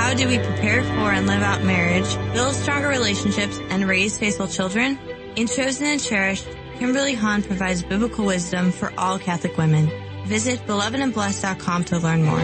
How do we prepare for and live out marriage, build stronger relationships, and raise faithful children? In Chosen and Cherished, Kimberly Hahn provides biblical wisdom for all Catholic women. Visit belovedandblessed.com to learn more.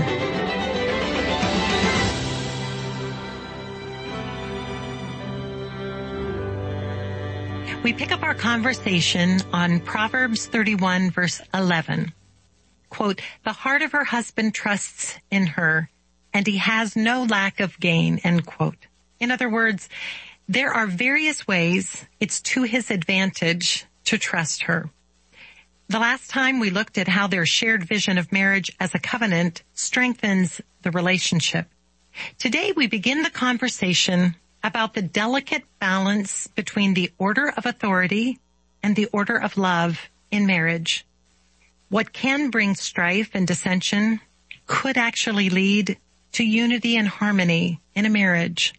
We pick up our conversation on Proverbs 31, verse 11. Quote, "The heart of her husband trusts in her, and he has no lack of gain," end quote. In other words, there are various ways it's to his advantage to trust her. The last time we looked at how their shared vision of marriage as a covenant strengthens the relationship. Today we begin the conversation about the delicate balance between the order of authority and the order of love in marriage. What can bring strife and dissension could actually lead to unity and harmony in a marriage.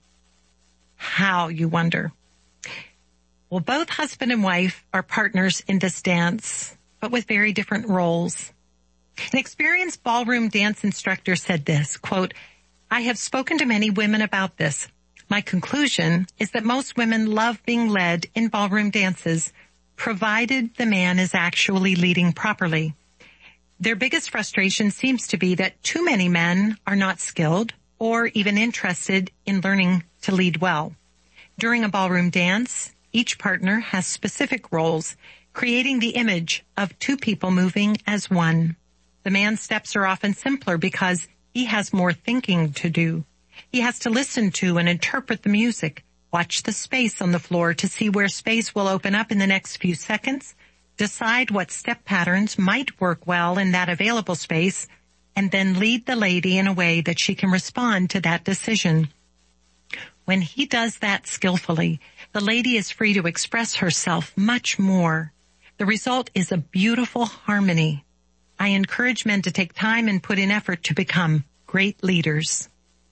How, you wonder? Well, both husband and wife are partners in this dance, but with very different roles. An experienced ballroom dance instructor said this, quote, "I have spoken to many women about this. My conclusion is that most women love being led in ballroom dances, provided the man is actually leading properly. Their biggest frustration seems to be that too many men are not skilled or even interested in learning to lead well. During a ballroom dance, each partner has specific roles, creating the image of two people moving as one. The man's steps are often simpler because he has more thinking to do. He has to listen to and interpret the music, watch the space on the floor to see where space will open up in the next few seconds, decide what step patterns might work well in that available space, and then lead the lady in a way that she can respond to that decision. When he does that skillfully, the lady is free to express herself much more. The result is a beautiful harmony. I encourage men to take time and put in effort to become great leaders."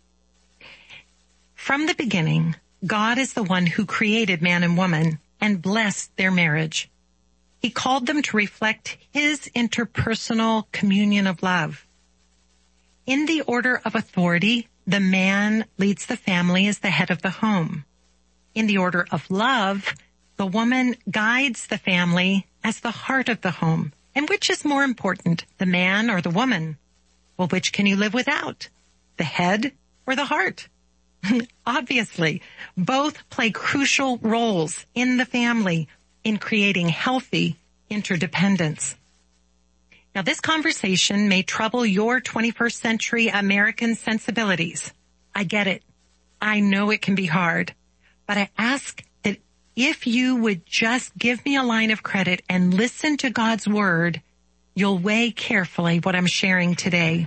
From the beginning, God is the one who created man and woman and blessed their marriage. He called them to reflect his interpersonal communion of love. In the order of authority, the man leads the family as the head of the home. In the order of love, the woman guides the family as the heart of the home. And which is more important, the man or the woman? Well, which can you live without? The head or the heart? Obviously, both play crucial roles in the family in creating healthy interdependence. Now, this conversation may trouble your 21st century American sensibilities. I get it. I know it can be hard. But I ask that if you would just give me a line of credit and listen to God's word, you'll weigh carefully what I'm sharing today.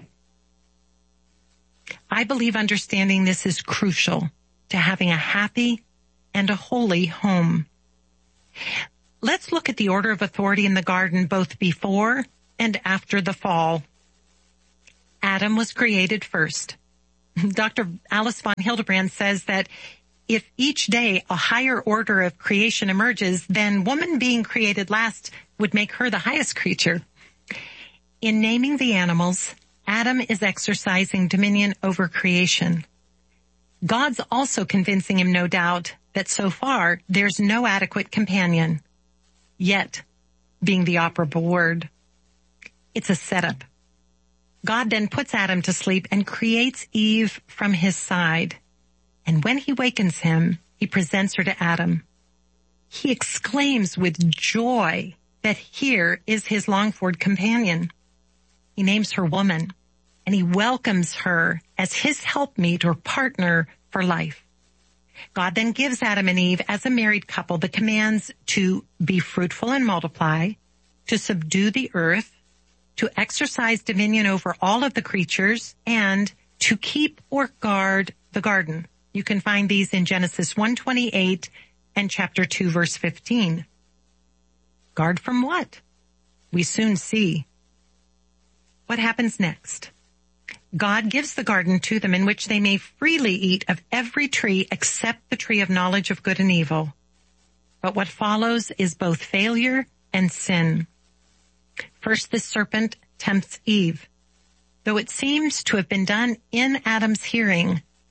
I believe understanding this is crucial to having a happy and a holy home. Let's look at the order of authority in the garden both before and after the fall. Adam was created first. Dr. Alice von Hildebrand says that if each day a higher order of creation emerges, then woman being created last would make her the highest creature. In naming the animals, Adam is exercising dominion over creation. God's also convincing him, no doubt, that so far there's no adequate companion. Yet, being the operable word, it's a setup. God then puts Adam to sleep and creates Eve from his side. And when he wakens him, he presents her to Adam. He exclaims with joy that here is his longed-for companion. He names her woman, and he welcomes her as his helpmeet or partner for life. God then gives Adam and Eve, as a married couple, the commands to be fruitful and multiply, to subdue the earth, to exercise dominion over all of the creatures, and to keep or guard the garden. You can find these in Genesis 1:28 and chapter 2, verse 15. Guard from what? We soon see. What happens next? God gives the garden to them in which they may freely eat of every tree except the tree of knowledge of good and evil. But what follows is both failure and sin. First, the serpent tempts Eve. Though it seems to have been done in Adam's hearing,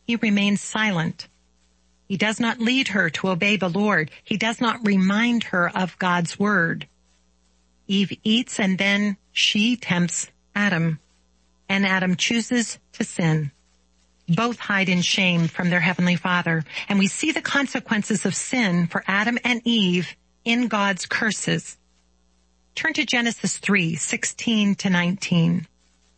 he remains silent. He does not lead her to obey the Lord. He does not remind her of God's word. Eve eats and then she tempts Adam, and Adam chooses to sin. Both hide in shame from their Heavenly Father, and we see the consequences of sin for Adam and Eve in God's curses. Turn to Genesis 3:16-19.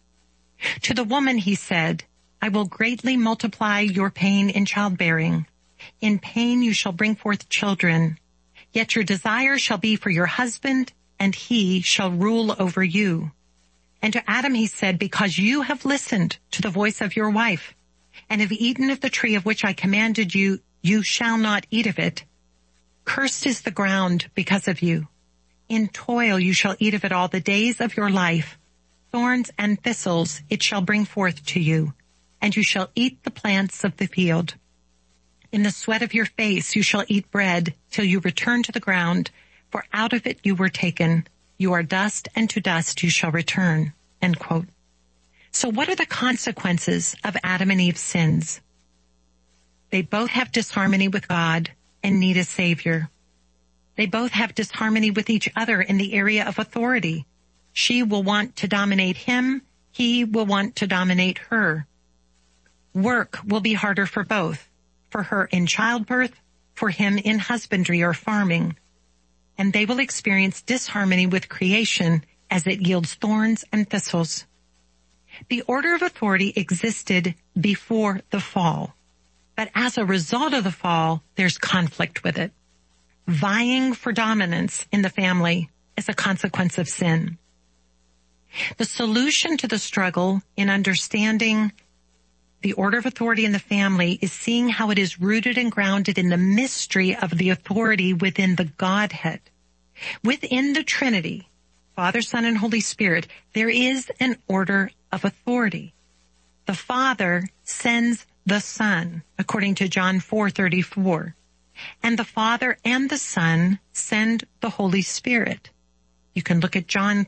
To the woman he said, I will greatly multiply your pain in childbearing. In pain you shall bring forth children. Yet your desire shall be for your husband, and he shall rule over you. And to Adam he said, because you have listened to the voice of your wife, and have eaten of the tree of which I commanded you, you shall not eat of it. Cursed is the ground because of you. In toil you shall eat of it all the days of your life. Thorns and thistles it shall bring forth to you, and you shall eat the plants of the field. In the sweat of your face you shall eat bread till you return to the ground, for out of it you were taken. You are dust, and to dust you shall return. End quote. So what are the consequences of Adam and Eve's sins? They both have disharmony with God and need a Savior. They both have disharmony with each other in the area of authority. She will want to dominate him. He will want to dominate her. Work will be harder for both. For her in childbirth, for him in husbandry or farming. And they will experience disharmony with creation as it yields thorns and thistles. The order of authority existed before the fall, but as a result of the fall, there's conflict with it. Vying for dominance in the family is a consequence of sin. The solution to the struggle in understanding the order of authority in the family is seeing how it is rooted and grounded in the mystery of the authority within the Godhead. Within the Trinity, Father, Son, and Holy Spirit, there is an order of authority. The Father sends the Son, according to John 4:34. And the Father and the Son send the Holy Spirit. You can look at John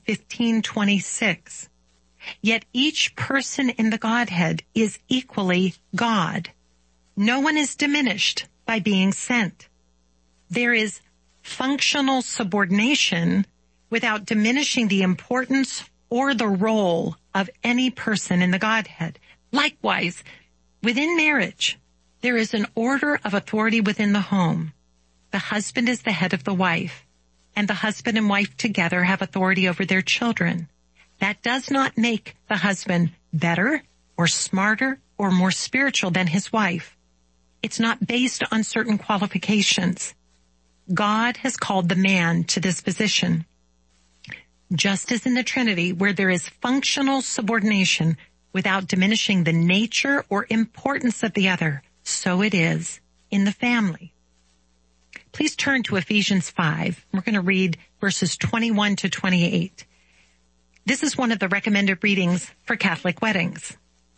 15:26. Yet each person in the Godhead is equally God. No one is diminished by being sent. There is functional subordination without diminishing the importance or the role of any person in the Godhead. Likewise, within marriage, there is an order of authority within the home. The husband is the head of the wife, and the husband and wife together have authority over their children. That does not make the husband better or smarter or more spiritual than his wife. It's not based on certain qualifications. God has called the man to this position. Just as in the Trinity, where there is functional subordination without diminishing the nature or importance of the other, so it is in the family. Please turn to Ephesians 5. We're going to read verses 21-28. This is one of the recommended readings for Catholic weddings.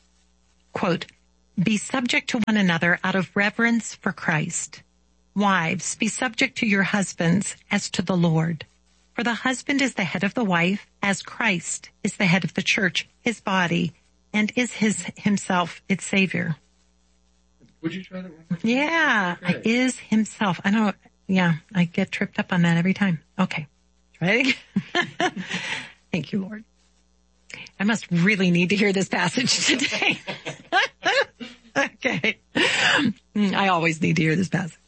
Quote, be subject to one another out of reverence for Christ. Wives, be subject to your husbands as to the Lord. For the husband is the head of the wife, as Christ is the head of the church, his body, and is himself its Savior. Would you try that one? Yeah, okay. Is himself. I know, I get tripped up on that every time. Okay, try it again. Thank you, Lord. I must really need to hear this passage today. Okay. I always need to hear this passage.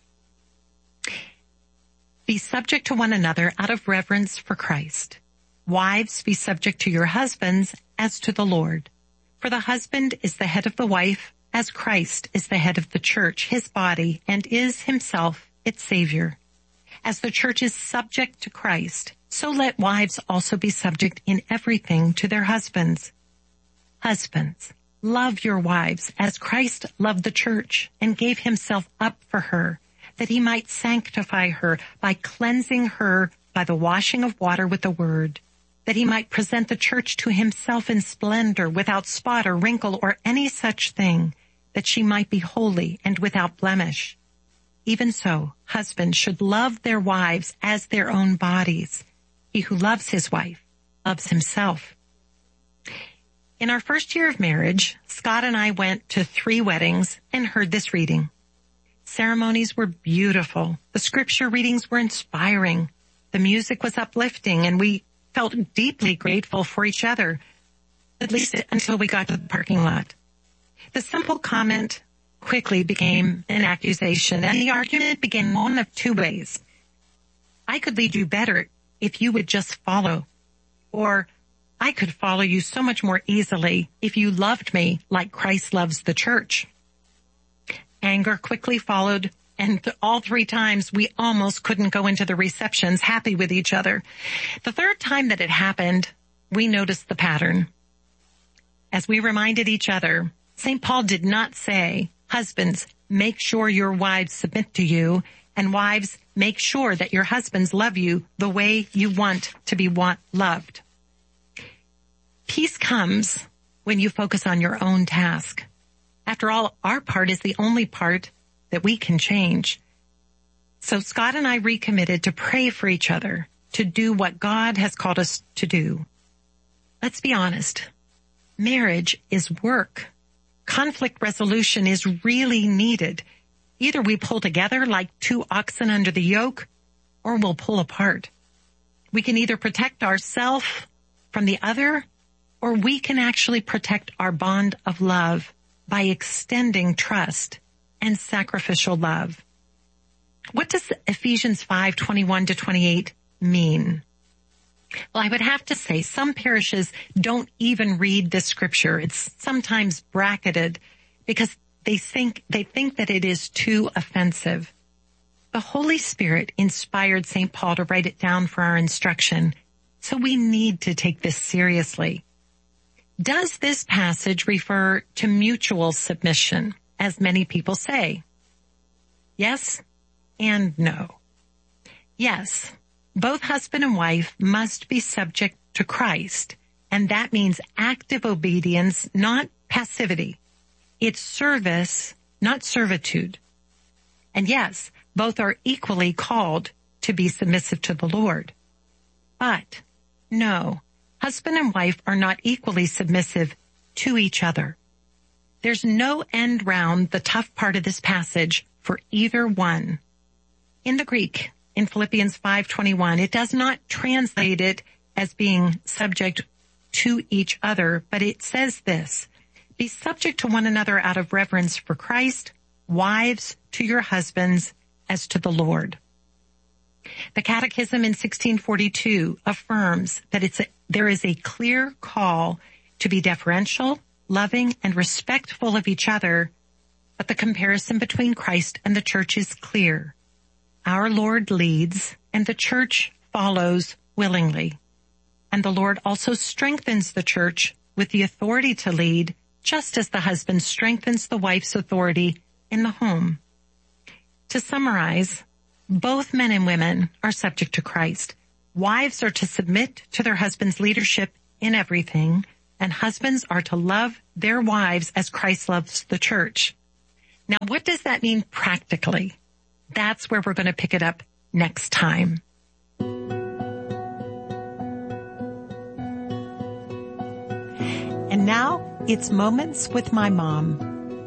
Be subject to one another out of reverence for Christ. Wives, be subject to your husbands as to the Lord. For the husband is the head of the wife, as Christ is the head of the church, his body, and is himself its Savior. As the church is subject to Christ, so let wives also be subject in everything to their husbands. Husbands, love your wives as Christ loved the church and gave himself up for her, that he might sanctify her by cleansing her by the washing of water with the word, that he might present the church to himself in splendor, without spot or wrinkle or any such thing, that she might be holy and without blemish. Even so, husbands should love their wives as their own bodies. He who loves his wife loves himself. In our first year of marriage, Scott and I went to 3 weddings and heard this reading. Ceremonies were beautiful. The scripture readings were inspiring. The music was uplifting, and we felt deeply grateful for each other, at least until we got to the parking lot. The simple comment quickly became an accusation, and the argument began one of 2 ways. I could lead you better if you would just follow, or I could follow you so much more easily if you loved me like Christ loves the church. Anger quickly followed, and all 3 times we almost couldn't go into the receptions happy with each other. The 3rd time that it happened, we noticed the pattern. As we reminded each other, St. Paul did not say, husbands, make sure your wives submit to you, and wives, make sure that your husbands love you the way you want to be loved. Peace comes when you focus on your own task. After all, our part is the only part that we can change. So Scott and I recommitted to pray for each other, to do what God has called us to do. Let's be honest. Marriage is work. Conflict resolution is really needed. Either we pull together like 2 oxen under the yoke, or we'll pull apart. We can either protect ourselves from the other, or we can actually protect our bond of love by extending trust and sacrificial love. What does Ephesians 5:21-28 mean? Well, I would have to say some parishes don't even read this scripture. It's sometimes bracketed because they think that it is too offensive. The Holy Spirit inspired St. Paul to write it down for our instruction, so we need to take this seriously. Does this passage refer to mutual submission, as many people say? Yes and no. Yes, both husband and wife must be subject to Christ, and that means active obedience, not passivity. It's service, not servitude. And yes, both are equally called to be submissive to the Lord. But no, husband and wife are not equally submissive to each other. There's no end round the tough part of this passage for either one. In the Greek, in Philippians 5:21, it does not translate it as being subject to each other, but it says this: be subject to one another out of reverence for Christ, wives to your husbands as to the Lord. The Catechism in 1642 affirms that there is a clear call to be deferential, loving, and respectful of each other, but the comparison between Christ and the church is clear. Our Lord leads, and the church follows willingly. And the Lord also strengthens the church with the authority to lead, just as the husband strengthens the wife's authority in the home. To summarize, both men and women are subject to Christ. Wives are to submit to their husband's leadership in everything, and husbands are to love their wives as Christ loves the church. Now, what does that mean practically? That's where we're going to pick it up next time. And now it's Moments with my mom.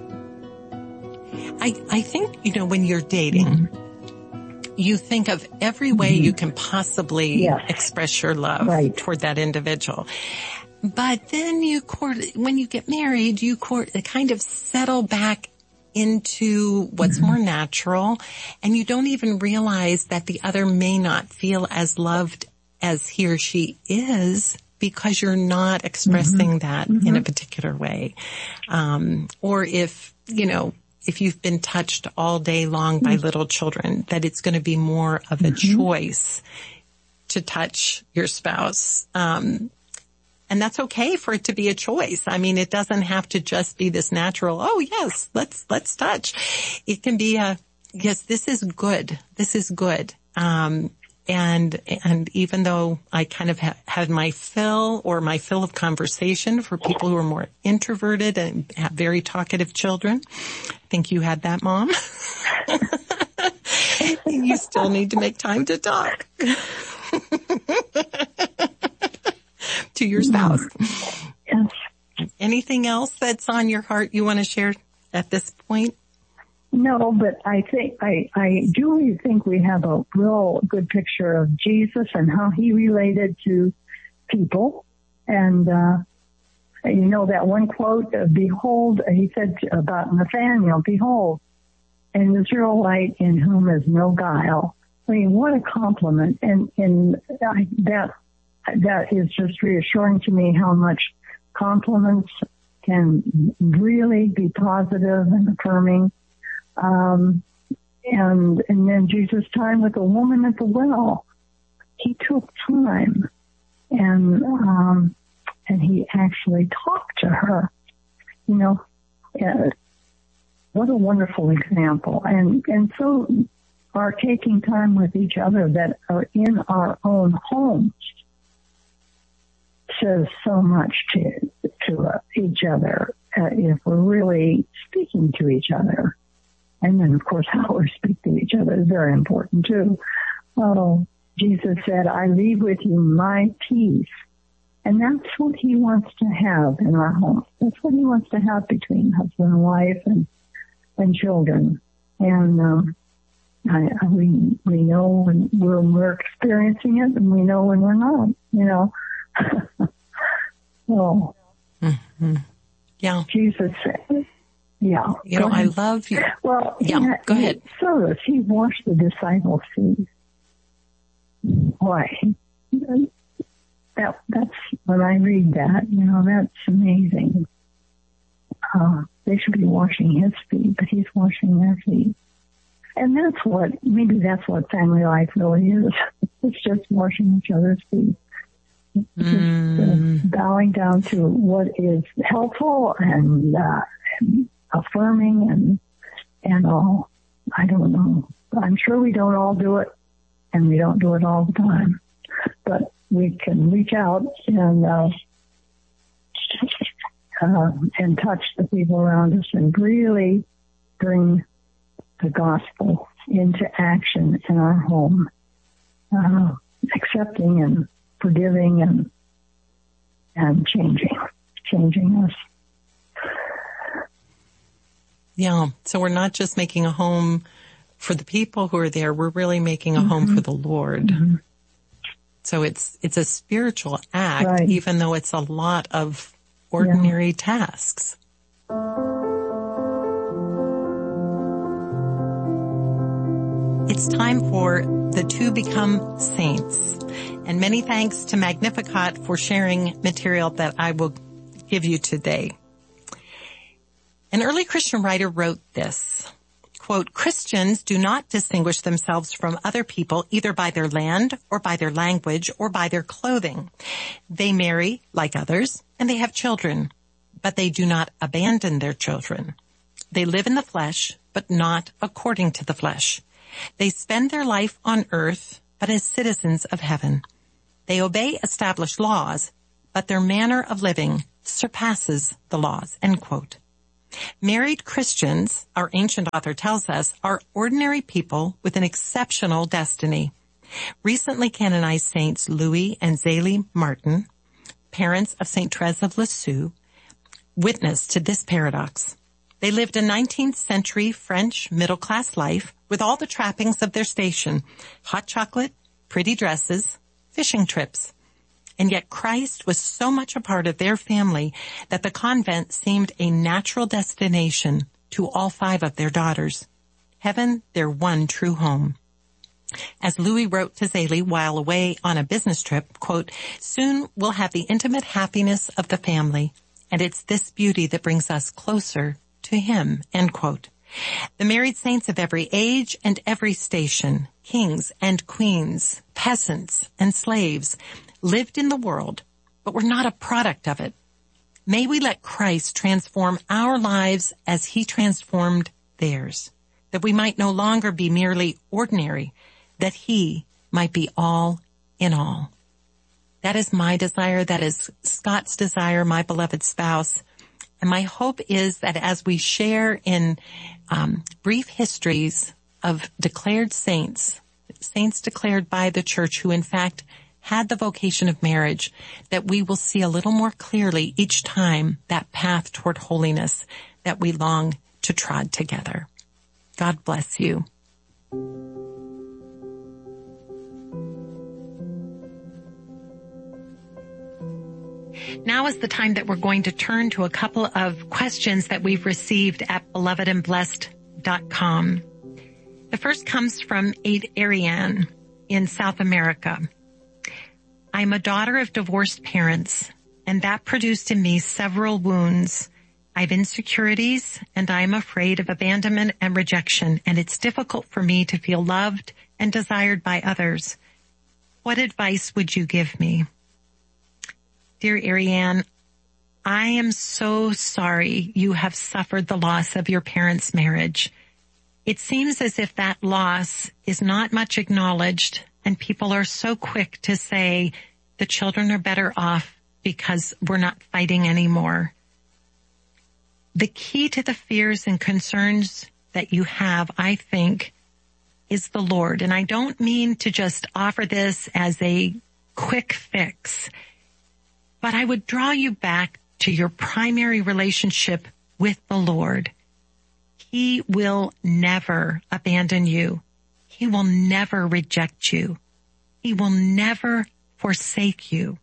I think, when you're dating, you think of every way you can possibly express your love toward that individual. But then when you get married, you kind of settle back into what's more natural, and you don't even realize that the other may not feel as loved as he or she is because you're not expressing that in a particular way. Or if you've been touched all day long by little children, that it's going to be more of a choice to touch your spouse. And that's okay for it to be a choice. I mean, it doesn't have to just be this natural, oh yes, let's touch. It can be yes, this is good. This is good. And even though I kind of had my fill of conversation for people who are more introverted and have very talkative children, I think you had that, Mom. You still need to make time to talk to your spouse. Yes. Anything else that's on your heart you want to share at this point? No, but I think I do think we have a real good picture of Jesus and how he related to people. And you know that one quote, behold, he said about Nathaniel, behold, an Israelite in whom is no guile. I mean, what a compliment. And that is just reassuring to me how much compliments can really be positive and affirming. And then Jesus' time with the woman at the well, he took time and he actually talked to her. You know, what a wonderful example. And so our taking time with each other that are in our own homes says so much to each other if we're really speaking to each other. And then, of course, how we speak to each other is very important, too. Oh, Jesus said, I leave with you my peace. And that's what he wants to have in our home. That's what he wants to have between husband and wife and children. And we know when we're experiencing it, and we know when we're not, you know. Well, mm-hmm. Yeah. Jesus said, yeah. You know, I love you. Well, yeah, go ahead. He washed the disciples' feet. Why? That's when I read that, you know, that's amazing. They should be washing his feet, but he's washing their feet. And maybe that's what family life really is. It's just washing each other's feet. Just bowing down to what is helpful and affirming and all. I don't know. I'm sure we don't all do it, and we don't do it all the time. But we can reach out and touch the people around us and really bring the gospel into action in our home, accepting and forgiving and changing us. Yeah. So we're not just making a home for the people who are there. We're really making a home for the Lord. Mm-hmm. So it's a spiritual act, right, even though it's a lot of ordinary tasks. It's time for the To Become Saints. And many thanks to Magnificat for sharing material that I will give you today. An early Christian writer wrote this, quote, Christians do not distinguish themselves from other people either by their land or by their language or by their clothing. They marry like others and they have children, but they do not abandon their children. They live in the flesh, but not according to the flesh. They spend their life on earth, but as citizens of heaven. They obey established laws, but their manner of living surpasses the laws, end quote. Married Christians, our ancient author tells us, are ordinary people with an exceptional destiny. Recently canonized Saints Louis and Zélie Martin, parents of Saint Therese of Lisieux, witness to this paradox. They lived a 19th century French middle-class life with all the trappings of their station, hot chocolate, pretty dresses, fishing trips. And yet Christ was so much a part of their family that the convent seemed a natural destination to all 5 of their daughters. Heaven, their one true home. As Louis wrote to Zélie while away on a business trip, quote, soon we'll have the intimate happiness of the family, and it's this beauty that brings us closer to him, end quote. The married saints of every age and every station, kings and queens, peasants and slaves, lived in the world, but were not a product of it. May we let Christ transform our lives as he transformed theirs, that we might no longer be merely ordinary, that he might be all in all. That is my desire. That is Scott's desire, my beloved spouse. And my hope is that as we share in brief histories of declared saints, saints declared by the church who in fact had the vocation of marriage, that we will see a little more clearly each time that path toward holiness that we long to trod together. God bless you. Now is the time that we're going to turn to a couple of questions that we've received at belovedandblessed.com. The first comes from Ariane in South America. I'm a daughter of divorced parents, and that produced in me several wounds. I have insecurities, and I am afraid of abandonment and rejection, and it's difficult for me to feel loved and desired by others. What advice would you give me? Dear Ariane, I am so sorry you have suffered the loss of your parents' marriage. It seems as if that loss is not much acknowledged, and people are so quick to say the children are better off because we're not fighting anymore. The key to the fears and concerns that you have, I think, is the Lord. And I don't mean to just offer this as a quick fix, but I would draw you back to your primary relationship with the Lord. He will never abandon you. He will never reject you. He will never forsake you.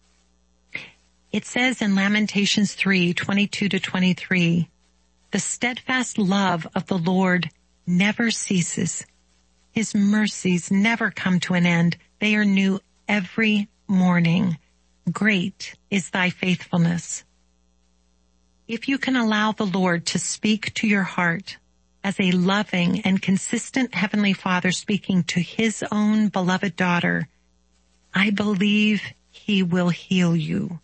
It says in Lamentations 3:22-23, the steadfast love of the Lord never ceases. His mercies never come to an end. They are new every morning. Great is thy faithfulness. If you can allow the Lord to speak to your heart as a loving and consistent Heavenly Father speaking to his own beloved daughter, I believe he will heal you.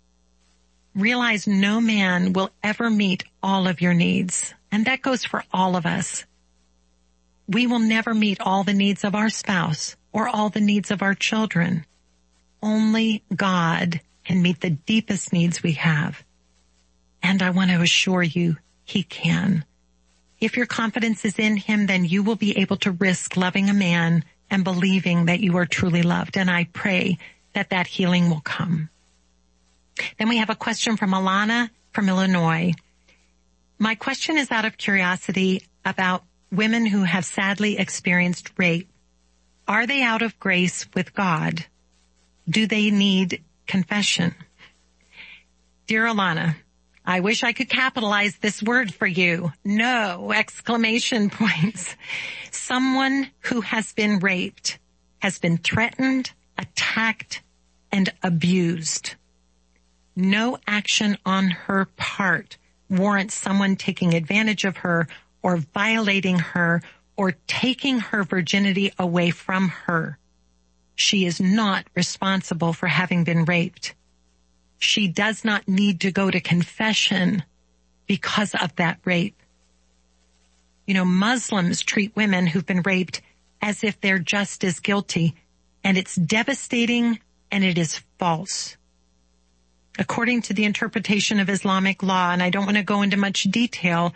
Realize no man will ever meet all of your needs, and that goes for all of us. We will never meet all the needs of our spouse or all the needs of our children. Only God can meet the deepest needs we have. And I want to assure you, he can. If your confidence is in him, then you will be able to risk loving a man and believing that you are truly loved. And I pray that that healing will come. Then we have a question from Alana from Illinois. My question is out of curiosity about women who have sadly experienced rape. Are they out of grace with God? Do they need confession? Dear Alana, I wish I could capitalize this word for you. No! Exclamation points. Someone who has been raped has been threatened, attacked, and abused. No action on her part warrants someone taking advantage of her or violating her or taking her virginity away from her. She is not responsible for having been raped. She does not need to go to confession because of that rape. You know, Muslims treat women who've been raped as if they're just as guilty, and it's devastating and it is false. According to the interpretation of Islamic law, and I don't want to go into much detail,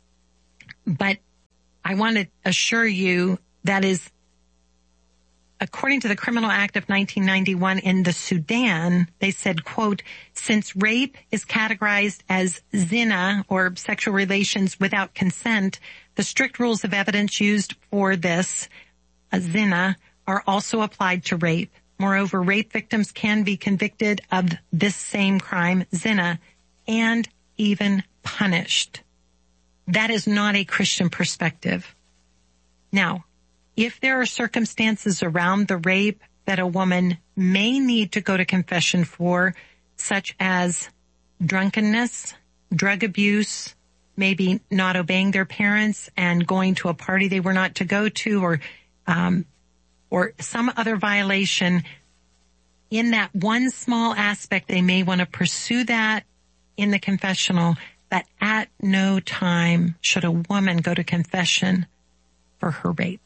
but I want to assure you that is according to the Criminal Act of 1991 in the Sudan, they said, quote, since rape is categorized as zina or sexual relations without consent, the strict rules of evidence used for this, zina, are also applied to rape. Moreover, rape victims can be convicted of this same crime, zina, and even punished. That is not a Christian perspective. Now, if there are circumstances around the rape that a woman may need to go to confession for, such as drunkenness, drug abuse, maybe not obeying their parents and going to a party they were not to go to, or some other violation, in that one small aspect, they may want to pursue that in the confessional, but at no time should a woman go to confession for her rape.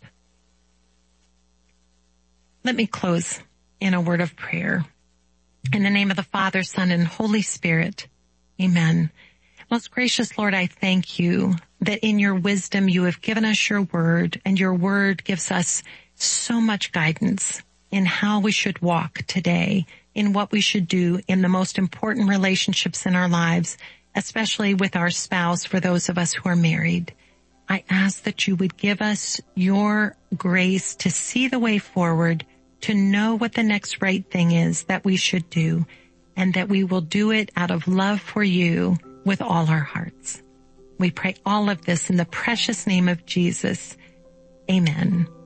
Let me close in a word of prayer. In the name of the Father, Son, and Holy Spirit, amen. Most gracious Lord, I thank you that in your wisdom you have given us your word, and your word gives us so much guidance in how we should walk today, in what we should do in the most important relationships in our lives, especially with our spouse for those of us who are married. I ask that you would give us your grace to see the way forward, to know what the next right thing is that we should do, and that we will do it out of love for you with all our hearts. We pray all of this in the precious name of Jesus. Amen.